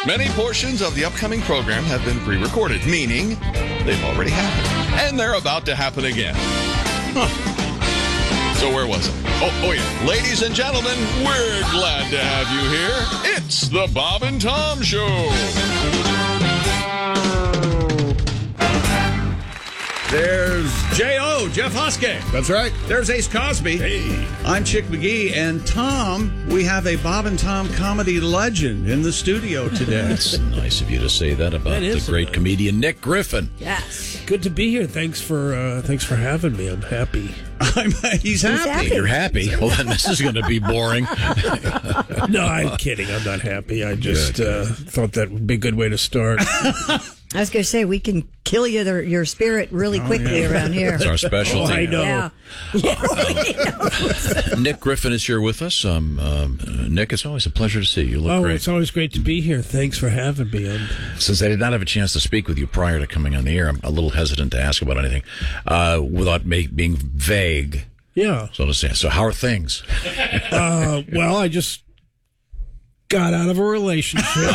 Many portions of the upcoming program have been pre-recorded, meaning they've already happened. And they're about to happen again. So where was it? Oh yeah. Ladies and gentlemen, we're glad to have you here. It's the Bob and Tom Show. There's J.O., Jeff Hoskey. That's right. There's Ace Cosby. Hey. I'm Chick McGee. And Tom, we have a Bob and Tom comedy legend in the studio today. That's nice of you to say that about the great comedian Nick Griffin. Yes. Good to be here. Thanks for having me. I'm happy. He's happy. You're happy? Well, then this is going to be boring. No, I'm kidding. I'm not happy. I just thought that would be a good way to start. I was going to say, we can kill your spirit really quickly around here. That's our specialty. I know. Yeah. Nick Griffin is here with us. Nick, it's always a pleasure to see you. You look great. It's always great to be here. Thanks for having me. Since I did not have a chance to speak with you prior to coming on the air, I'm a little hesitant to ask about anything without being vague. Yeah. So to say. So how are things? Well, I just got out of a relationship.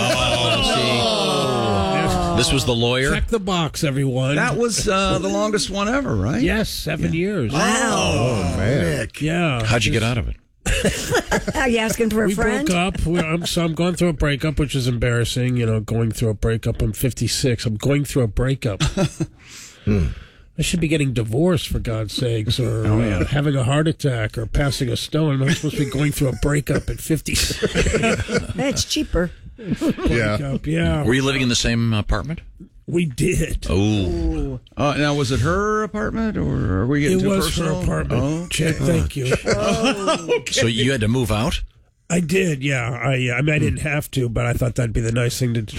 This was the lawyer? Check the box, everyone. That was the longest one ever, right? Yes, 7 years. Wow. Oh, man. Yeah. How'd you get out of it? Are you asking for a friend? We broke up. I'm going through a breakup, which is embarrassing. Going through a breakup. I'm 56. I'm going through a breakup. I should be getting divorced, for God's sakes, or having a heart attack, or passing a stone. I'm supposed to be going through a breakup at 56. It's cheaper. Yeah. Were you living in the same apartment? We did. Oh. Now, was it her apartment, or are we getting too personal? It was her apartment. Oh, Chick, thank you. Okay. So you had to move out? I did, yeah. I didn't have to, but I thought that'd be the nice thing to do.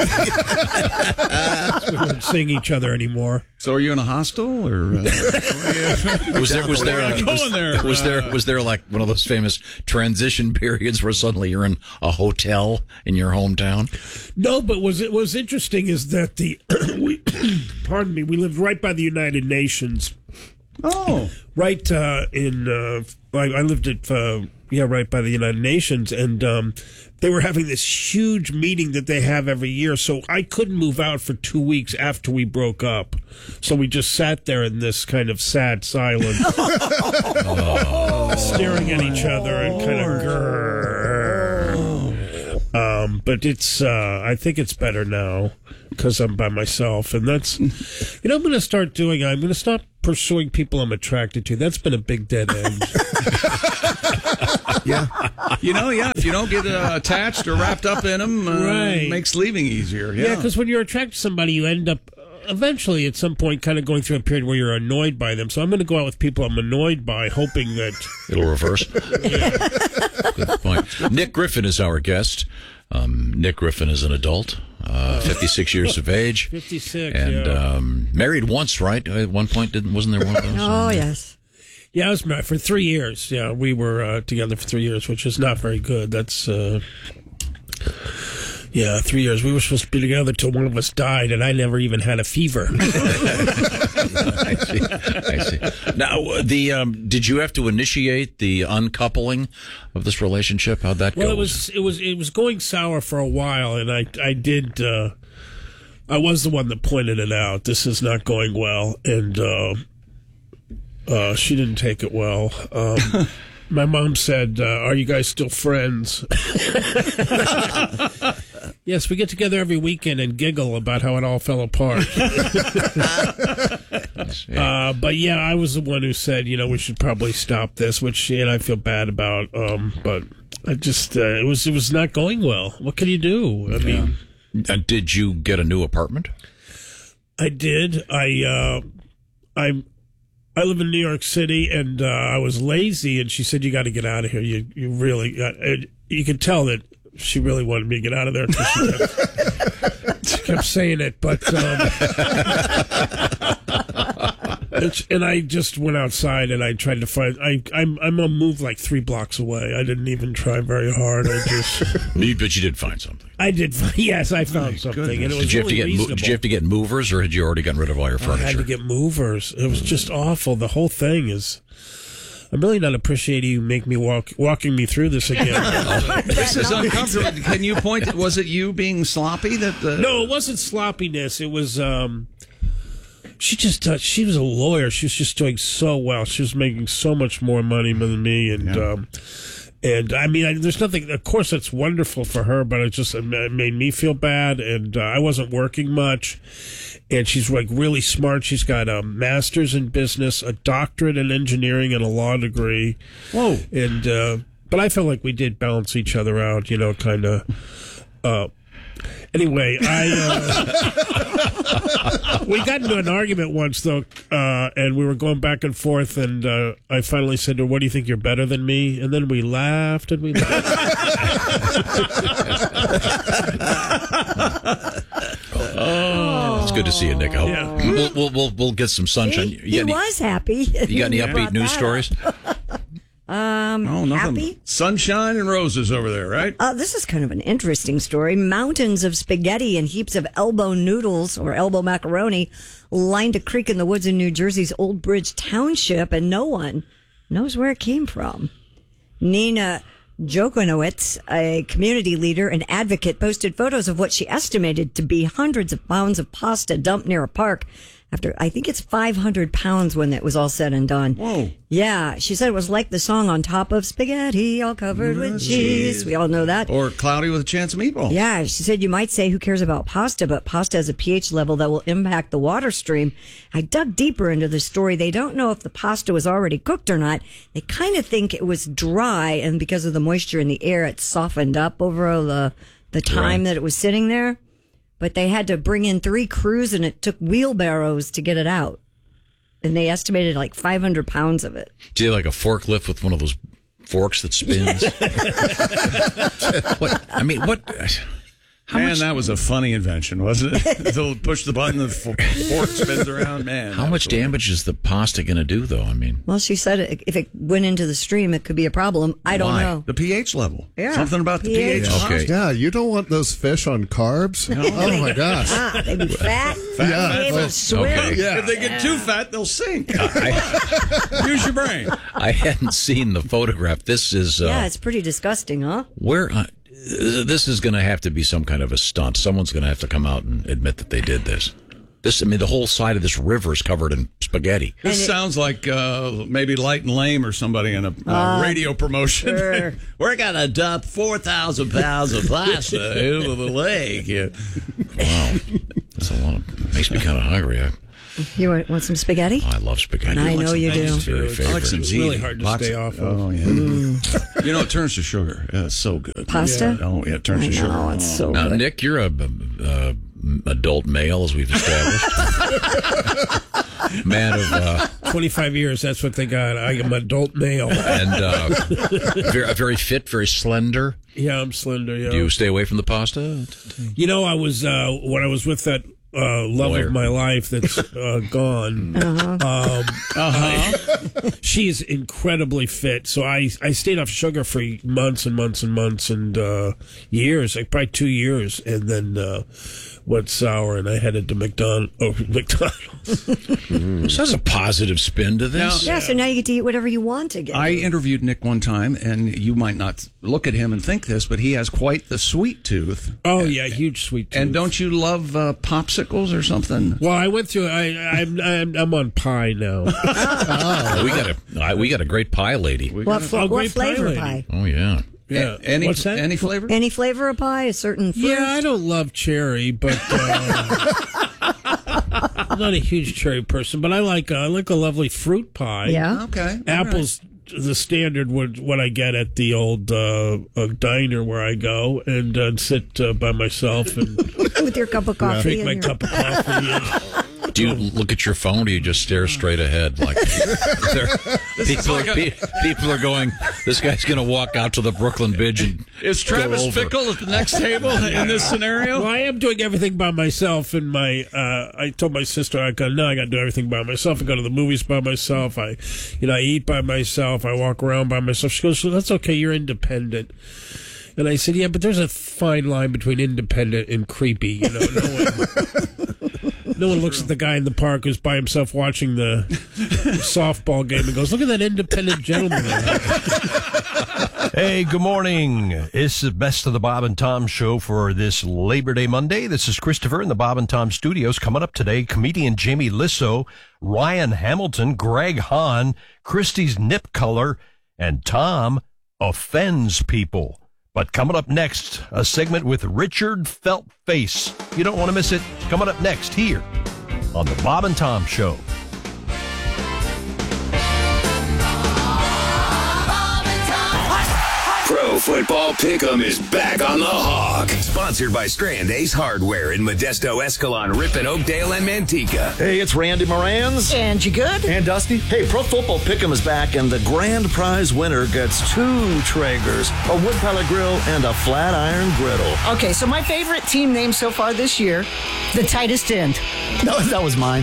We wouldn't sing each other anymore. So are you in a hostel, or Was there like one of those famous transition periods where suddenly you're in a hotel in your hometown? No, but what was interesting is that we lived right by the United Nations. Oh, right I lived at right by the United Nations, and they were having this huge meeting that they have every year. So I couldn't move out for 2 weeks after we broke up. So we just sat there in this kind of sad silence, staring at each other and kind of grrr. But it's I think it's better now because I'm by myself, and that's I'm going to start doing. I'm going to stop pursuing people I'm attracted to. That's been a big dead end. yeah. If you don't get attached or wrapped up in them, it makes leaving easier. Yeah, because when you're attracted to somebody, you end up eventually at some point kind of going through a period where you're annoyed by them. So I'm going to go out with people I'm annoyed by, hoping that it'll reverse. Good point. Nick Griffin is our guest. Nick Griffin is an adult, 56 years of age. 56, and married once, right? At one point, wasn't there one of those? Oh, yes. Yeah, I was married for 3 years. Yeah, we were together for 3 years, which is not very good. That's 3 years. We were supposed to be together till one of us died, and I never even had a fever. I see. Now, did you have to initiate the uncoupling of this relationship? How'd that go? Well, it was going sour for a while, and I did. I was the one that pointed it out. This is not going well, and she didn't take it well. My mom said, "Are you guys still friends?" Yes, we get together every weekend and giggle about how it all fell apart. But yeah, I was the one who said, we should probably stop this, which I feel bad about. But I just, it was not going well. What can you do? I mean, and did you get a new apartment? I did. I live in New York City, and I was lazy, and she said, "You got to get out of here. You really." You could tell that she really wanted me to get out of there. She kept saying it, but and I just went outside and I tried to find. I'm a move like 3 blocks away. I didn't even try very hard. But you did find something. I did. Yes, I found something, and it was Did you have to get movers, or had you already gotten rid of all your furniture? I had to get movers. It was just awful. The whole thing is. I'm really not appreciating you walking me through this again. This is uncomfortable. Can you point? Was it you being sloppy? No, it wasn't sloppiness. It was. She was a lawyer. She was just doing so well. She was making so much more money than me, and I mean, there's nothing. Of course, it's wonderful for her, but it made me feel bad, and I wasn't working much. And she's like really smart. She's got a master's in business, a doctorate in engineering, and a law degree. Whoa! And but I felt like we did balance each other out, kind of. Anyway, we got into an argument once, though, and we were going back and forth, and I finally said to her, "What do you think, you're better than me?" And then we laughed and we laughed. It's good to see you, Nick. I hope we'll get some sunshine. He was happy. You got any upbeat news stories? Nothing. Happy? Sunshine and roses over there, right? This is kind of an interesting story. Mountains of spaghetti and heaps of elbow noodles or elbow macaroni lined a creek in the woods in New Jersey's Old Bridge Township, and no one knows where it came from. Nina Jokonowitz, a community leader and advocate, posted photos of what she estimated to be hundreds of pounds of pasta dumped near a park. After, I think it's 500 pounds when it was all said and done. Whoa. Yeah, she said it was like the song On Top of Spaghetti, all covered with cheese. We all know that. Or Cloudy with a Chance of Meatballs. Yeah, she said you might say, who cares about pasta? But pasta has a pH level that will impact the water stream. I dug deeper into the story. They don't know if the pasta was already cooked or not. They kind of think it was dry, and because of the moisture in the air, it softened up over the time that it was sitting there. But they had to bring in 3 crews, and it took wheelbarrows to get it out. And they estimated like 500 pounds of it. Do you like a forklift with one of those forks that spins? What? Man, that was a funny invention, wasn't it? They'll push the button, the fork spins around. Man, how much damage is the pasta going to do, though? I mean, well, she said if it went into the stream, it could be a problem. I don't know. The pH level. Yeah. Something about the pH. Okay. Yeah, you don't want those fish on carbs. Oh, my gosh. They'd be fat. Yeah. They would swim. Okay. Yeah. If they get too fat, they'll sink. Use your brain. I hadn't seen the photograph. This is... Yeah, it's pretty disgusting, huh? Where... this is going to have to be some kind of a stunt. Someone's going to have to come out and admit that they did this. The whole side of this river is covered in spaghetti. This sounds like maybe Light and Lame or somebody in a radio promotion. Sure. We're going to dump 4,000 pounds of pasta into the lake. Yeah. Wow. That's a lot. Makes me kind of hungry. You want some spaghetti? I love spaghetti. I know you do. It's very I like some It's ziti. really hard to stay off of. Oh, yeah. You know, it turns to sugar. It's so good. Pasta? Yeah. Oh, yeah, it turns I to sugar. know, it's so Now, good. Nick, you're a adult male, as we've established. Man of 25 years, that's what they got. I am adult male. and very fit, very slender. Yeah, I'm slender, yeah. Do you stay away from the pasta? I was, when I was with that love Lawyer. of my life that's gone. She's incredibly fit. So I stayed off sugar for months and months and months and years, like probably 2 years, and then went sour, and I headed to McDonald's. So that's a positive spin to this. Yeah, so now you get to eat whatever you want again. I interviewed Nick one time, and you might not look at him and think this, but he has quite the sweet tooth. Oh, yeah, huge sweet tooth. And don't you love popsicles or something? Well, I went through. I'm on pie now. We got a great pie lady. what great flavor pie pie? Oh yeah. Yeah. Any, What's that? Any flavor? Any flavor of pie? A certain fruit? Yeah, I don't love cherry, but I'm not a huge cherry person. But I like a lovely fruit pie. Yeah. Okay. Apples, the standard what I get at the old diner where I go and sit by myself and With your cup of coffee. drink my and your- cup of coffee. Do you look at your phone, or do you just stare straight ahead? Like people are going. This guy's going to walk out to the Brooklyn Bridge and Is Travis go over. Fickle at the next table in this scenario? Well, I am doing everything by myself. And I told my sister, I got to do everything by myself. I go to the movies by myself. I eat by myself. I walk around by myself. She goes, "So that's okay. You're independent." And I said, "Yeah, but there's a fine line between independent and creepy. No one." No one looks at the guy in the park who's by himself watching the softball game and goes, "Look at that independent gentleman." Hey, good morning. It's the best of the Bob and Tom show for this Labor Day Monday. This is Christopher in the Bob and Tom studios. Coming up today, comedian Jamie Lissow, Ryan Hamilton, Greg Hahn, Christie's Nip Color, and Tom offends people. But coming up next, a segment with Richard Feltface. You don't want to miss it. Coming up next here on the Bob and Tom show. Pro Football Pick'em is back on the hog. Sponsored by Strand Ace Hardware in Modesto, Escalon, Ripon, Oakdale, and Manteca. Hey, it's Randy Morans. And you good? And Dusty. Hey, Pro Football Pick'em is back, and the grand prize winner gets 2 Traegers, a wood pellet grill, and a flat iron griddle. Okay, so my favorite team name so far this year, the tightest end. No, that was mine.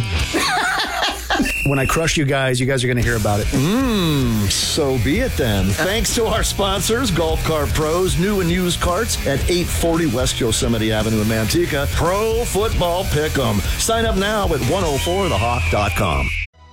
When I crush you guys are going to hear about it. So be it then. Thanks to our sponsors, Golf Cart Pros, new and used carts at 840 West Yosemite Avenue in Manteca. Pro Football Pick'em. Sign up now at 104thehawk.com.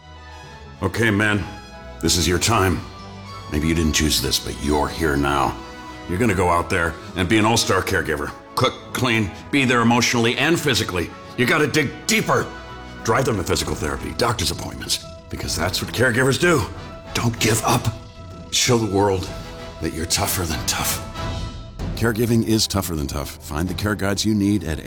Okay, man, this is your time. Maybe you didn't choose this, but you're here now. You're going to go out there and be an all-star caregiver. Cook, clean, be there emotionally and physically. You got to dig deeper. Drive them to physical therapy, doctor's appointments, because that's what caregivers do. Don't give up. Show the world that you're tougher than tough. Caregiving is tougher than tough. Find the care guides you need at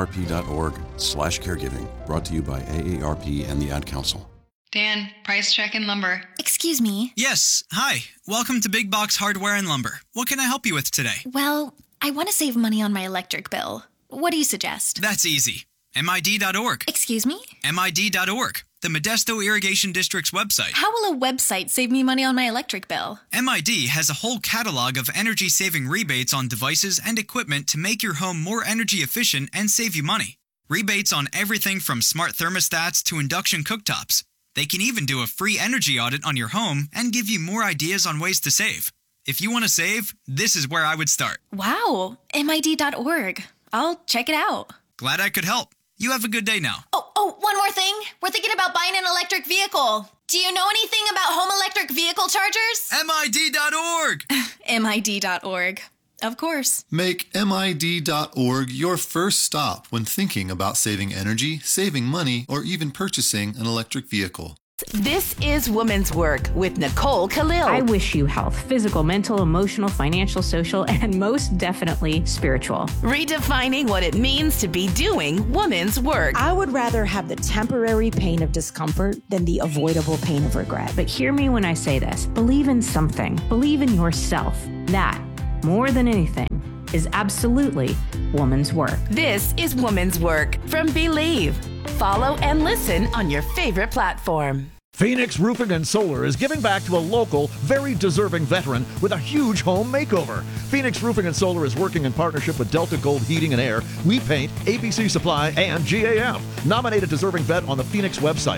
aarp.org/caregiving. Brought to you by AARP and the Ad Council. Dan, price check and lumber. Excuse me. Yes. Hi. Welcome to Big Box Hardware and Lumber. What can I help you with today? Well, I want to save money on my electric bill. What do you suggest? That's easy. MID.org. Excuse me? MID.org, the Modesto Irrigation District's website. How will a website save me money on my electric bill? MID has a whole catalog of energy-saving rebates on devices and equipment to make your home more energy efficient and save you money. Rebates on everything from smart thermostats to induction cooktops. They can even do a free energy audit on your home and give you more ideas on ways to save. If you want to save, this is where I would start. Wow, MID.org. I'll check it out. Glad I could help. You have a good day now. Oh, one more thing. We're thinking about buying an electric vehicle. Do you know anything about home electric vehicle chargers? MID.org. MID.org. Of course. Make MID.org your first stop when thinking about saving energy, saving money, or even purchasing an electric vehicle. This is Woman's Work with Nicole Khalil. I wish you health, physical, mental, emotional, financial, social, and most definitely spiritual. Redefining what it means to be doing woman's work. I would rather have the temporary pain of discomfort than the avoidable pain of regret. But hear me when I say this. Believe in something. Believe in yourself. That, more than anything, is absolutely woman's work. This is Woman's Work from Believe. Follow and listen on your favorite platform. Phoenix Roofing and Solar is giving back to a local, very deserving veteran with a huge home makeover. Phoenix Roofing and Solar is working in partnership with Delta Gold Heating and Air, We Paint, ABC Supply, and GAF. Nominate a deserving vet on the Phoenix website,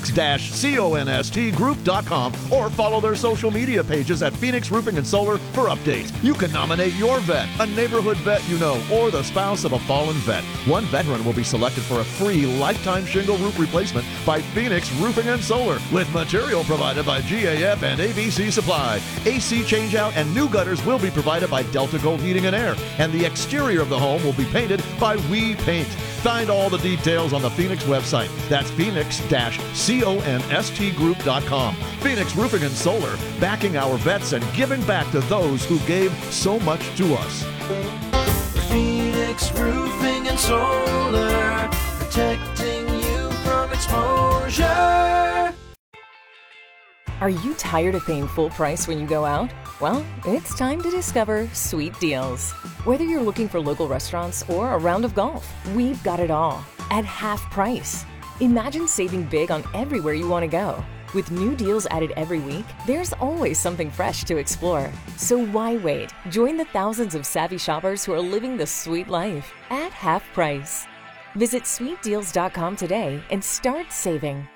phoenix-constgroup.com, or follow their social media pages at Phoenix Roofing and Solar for updates. You can nominate your vet, a neighborhood vet you know, or the spouse of a fallen vet. One veteran will be selected for a free lifetime shingle roof replacement by Phoenix Roofing and Solar, with material provided by GAF and ABC Supply. AC changeout and new gutters will be provided by Delta Gold Heating and Air, and the exterior of the home will be painted by We Paint. Find all the details on the Phoenix website. That's phoenix-constgroup.com. Phoenix Roofing and Solar, backing our vets and giving back to those who gave so much to us. Phoenix Roofing and Solar, protecting you from exposure. Are you tired of paying full price when you go out? Well, it's time to discover Sweet Deals. Whether you're looking for local restaurants or a round of golf, we've got it all at half price. Imagine saving big on everywhere you want to go. With new deals added every week, there's always something fresh to explore. So why wait? Join the thousands of savvy shoppers who are living the sweet life at half price. Visit sweetdeals.com today and start saving.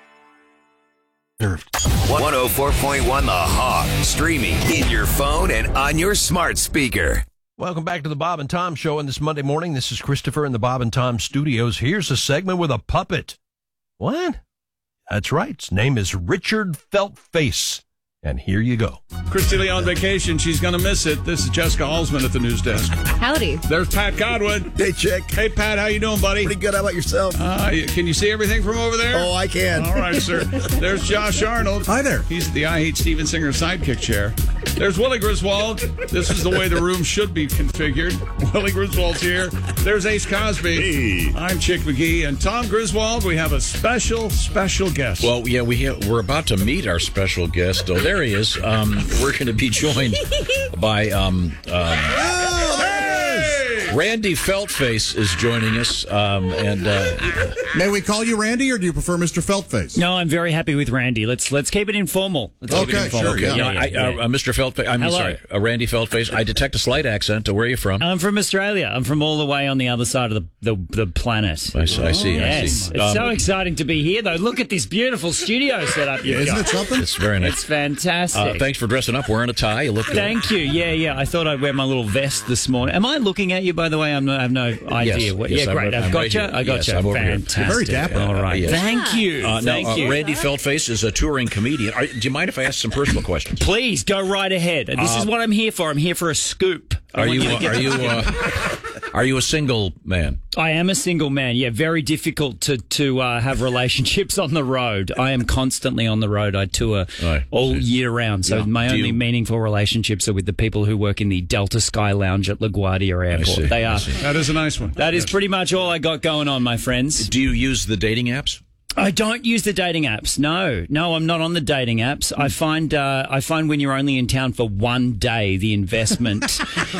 104.1 The Hawk, streaming in your phone and on your smart speaker. Welcome back to the Bob and Tom Show on this Monday morning. This is Christopher in the Bob and Tom studios. Here's a segment with a puppet. What? That's right. His name is Richard Feltface. And here you go. Christy Lee on vacation. She's going to miss it. This is Jessica Halsman at the news desk. Howdy. There's Pat Godwin. Hey, Chick. Hey, Pat. How you doing, buddy? Pretty good. How about yourself? Can you see everything from over there? Oh, I can. All right, sir. There's Josh Arnold. Hi there. He's the I Hate Steven Singer sidekick chair. There's Willie Griswold. This is the way the room should be configured. Willie Griswold's here. There's Ace Cosby. Hey. I'm Chick McGee. And Tom Griswold, we have a special guest. Well, yeah, we're about to meet our special guest. Oh, there he is. We're going to be joined by Randy Feltface is joining us. May we call you Randy, or do you prefer Mr. Feltface? No, I'm very happy with Randy. Let's keep it informal. Okay, sure. Mr. Feltface. Randy Feltface. I detect a slight accent. Where are you from? I'm from Australia. I'm from all the way on the other side of the planet. I see. Yes, it's so exciting to be here, though. Look at this beautiful studio set up. Isn't it something? It's very nice. It's fantastic. Thanks for dressing up, wearing a tie. You look good. Thank you. Yeah. I thought I'd wear my little vest this morning. Am I looking at you, by the way? I have no idea. Yes, great. I've got you. I got you. You're Fantastic. very dapper. All right. Yes. Thank you. Thank you. Randy Feltface is a touring comedian. Do you mind if I ask some personal questions? Please go right ahead. This is what I'm here for. I'm here for a scoop. Are you a single man? I am a single man. Yeah, very difficult to have relationships on the road. I am constantly on the road. I tour all year round. So my only meaningful relationships are with the people who work in the Delta Sky Lounge at LaGuardia Airport. They are. That is a nice one. That is pretty much all I got going on, my friends. Do you use the dating apps? I don't use the dating apps. No, I'm not on the dating apps. I find when you're only in town for one day, the investment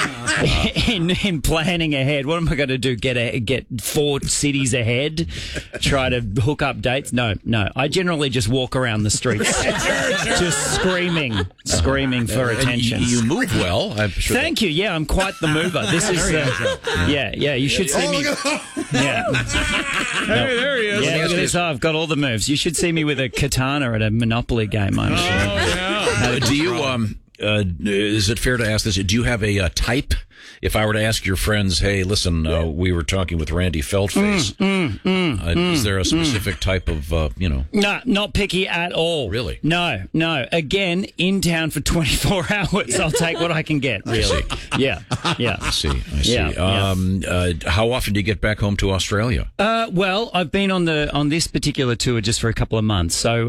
in planning ahead. What am I going to do? Get 4 cities ahead? Try to hook up dates? No. I generally just walk around the streets, just screaming for attention. You move well. I'm sure. Thank you. Yeah, I'm quite the mover. This is yeah. You should see me. Yeah. Hey, there he is. Yeah, look at this. I've got all the moves. You should see me with a katana at a Monopoly game, I'm sure. Yeah. Do you, is it fair to ask this? Do you have a type? If I were to ask your friends, hey, listen, we were talking with Randy Feltface. Is there a specific type of, No, not picky at all. Really? No. Again, in town for 24 hours. I'll take what I can get, really. Yeah. I see. Yeah. How often do you get back home to Australia? Well, I've been on this particular tour just for a couple of months. So,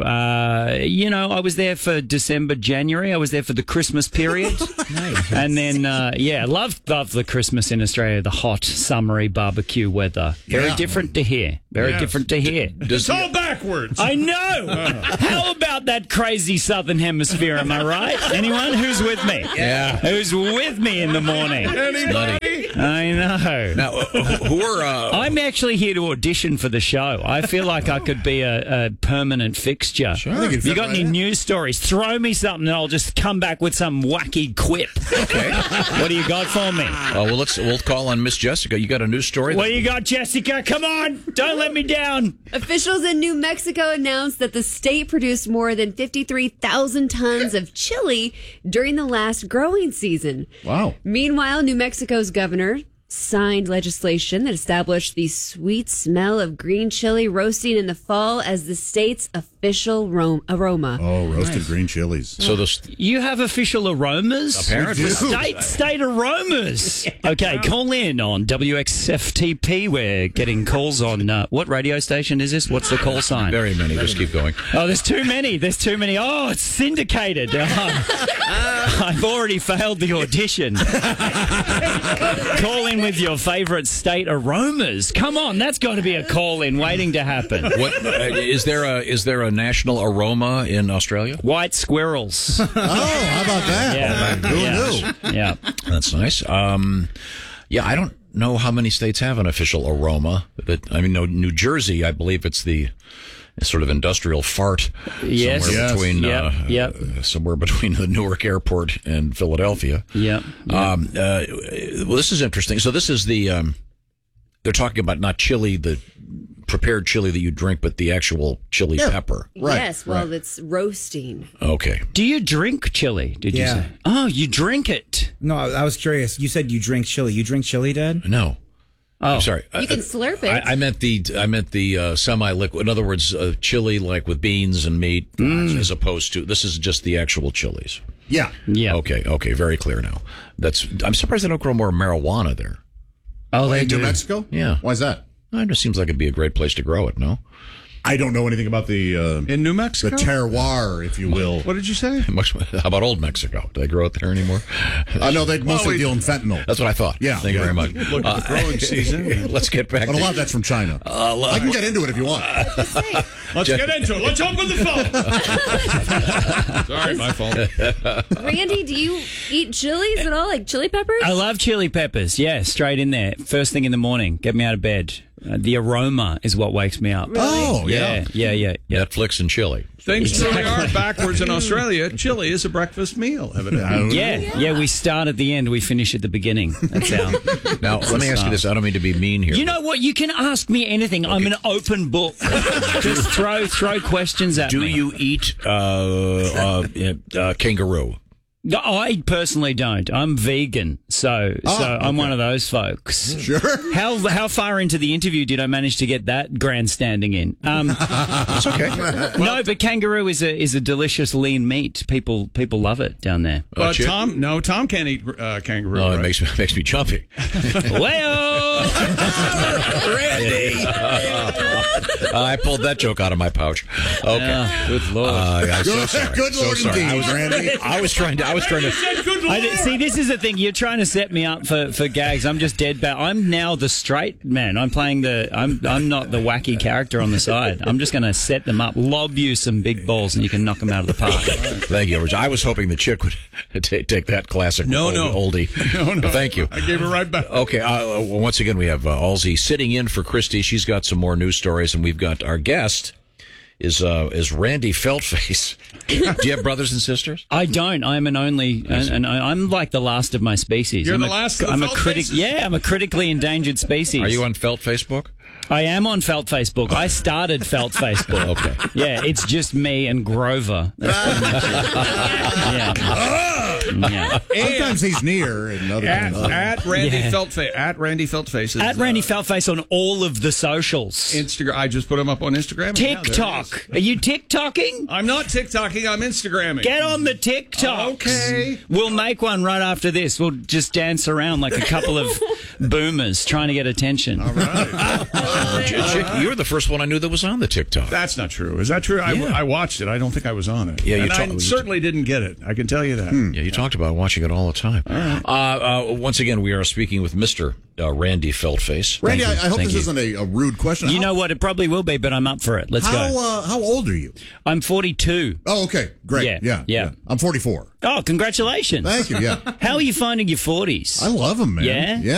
I was there for December, January. I was there for the Christmas period. Nice. And then, love the Christmas in Australia, the hot, summery barbecue weather. Very different to here. Different to here. It's all backwards. I know. How about that crazy southern hemisphere? Am I right? Anyone who's with me? Yeah. Who's with me in the morning? Anybody? I know. Now, who are? I'm actually here to audition for the show. I feel like I could be a permanent fixture. Sure. Have you got any news stories? Throw me something, and I'll just come back with some wacky quip. Okay. What do you got for me? We'll call on Miss Jessica. You got a news story? What do you got, Jessica? Come on. Don't let me down. Officials in New Mexico announced that the state produced more than 53,000 tons of chili during the last growing season. Wow. Meanwhile, New Mexico's governor signed legislation that established the sweet smell of green chili roasting in the fall as the state's official aroma. Oh, roasted green chilies. So you have official aromas? Apparently. State aromas. Okay, call in on WXFTP. We're getting calls on, what radio station is this? What's the call sign? Very many. Just keep going. Oh, there's too many. Oh, it's syndicated. I've already failed the audition. Call in with your favorite state aromas. Come on, that's got to be a call-in waiting to happen. What is there a national aroma in Australia? White squirrels. Oh, how about that? Yeah. Who knew? Yeah. That's nice. I don't know how many states have an official aroma, but I mean, New Jersey, I believe it's the sort of industrial fart somewhere between the Newark airport and Philadelphia. Well, this is interesting. So this is they're talking about not chili, the prepared chili that you drink, but the actual chili pepper. Right. Yes, it's roasting. Okay. Do you drink chili, did you say? Oh, you drink it. No, I was curious. You said you drink chili. You drink chili, Dad? No. I'm sorry. You can slurp it. I meant the semi-liquid. In other words, chili like with beans and meat, as opposed to this is just the actual chilies. Yeah. Okay. Very clear now. I'm surprised they don't grow more marijuana there. Oh, they do. New Mexico? Yeah. Why is that? It just seems like it'd be a great place to grow it. No. I don't know anything about the in New Mexico, the terroir, if you will. What did you say? How about Old Mexico? Do they grow it there anymore? No, they mostly deal in fentanyl. That's what I thought. Yeah, thank you very much. Look at the growing season. Let's get back. But a lot of that's from China. I can get into it if you want. Let's get into it. Let's open the phone. Sorry, my fault. Randy, do you eat chilies at all? Like chili peppers? I love chili peppers. Yeah, straight in there. First thing in the morning. Get me out of bed. The aroma is what wakes me up. Really? Oh, yeah. Netflix and chili. Things really are backwards in Australia. Chili is a breakfast meal, evidently. Yeah. We start at the end, we finish at the beginning. That's how. Now, let me ask you this. I don't mean to be mean here. You know what? You can ask me anything. Okay. I'm an open book. Just throw questions at me. Do you eat kangaroo? I personally don't. I'm vegan, so I'm one of those folks. Sure. How far into the interview did I manage to get that grandstanding in? It's okay. No, but kangaroo is a delicious lean meat. People love it down there. But Tom can't eat kangaroo. No, right? it makes me jumpy. Well, Randy. I pulled that joke out of my pouch. Okay. Good Lord. I'm so sorry. Good Lord indeed, Randy. I was trying to. See, this is the thing. You're trying to set me up for gags. I'm just dead bad. I'm now the straight man. I'm playing I'm not the wacky character on the side. I'm just going to set them up, lob you some big balls, and you can knock them out of the park. Thank you, Rich. I was hoping the chick would take that classic oldie. No. Thank you. I gave it right back. Okay. Once again, we have Halsey sitting in for Christy. She's got some more news stories, and we've got our guest is Randy Feltface. Do you have brothers and sisters? I don't. I'm an only, and I'm like the last of my species. You're the last of the I'm a critic. Yeah, I'm a critically endangered species. Are you on Felt Facebook? I am on Felt Facebook. I started Felt Facebook. Okay. Yeah, it's just me and Grover. That's pretty much it. Yeah. Sometimes he's near and other times at Randy Feltface. At Randy Feltface. At Randy Feltface on all of the socials. Instagram. I just put him up on Instagram. TikTok. Are you TikToking? I'm not TikToking. I'm Instagramming. Get on the TikTok. Okay. We'll make one right after this. We'll just dance around like a couple of boomers trying to get attention. All right. Chick, you're the first one I knew that was on the TikTok. That's not true. Is that true? Yeah. I watched it. I don't think I was on it. Yeah, and I certainly didn't get it. I can tell you that. Yeah, you talked about watching it all the time. All right. Once again, we are speaking with Mr. Randy Feltface. Randy, I hope this isn't a rude question. You know what? It probably will be, but I'm up for it. Let's go. How old are you? I'm 42. Oh, okay. Great. Yeah. I'm 44. Oh, congratulations. Thank you. Yeah. How are you finding your 40s? I love them, man. Yeah? Yeah.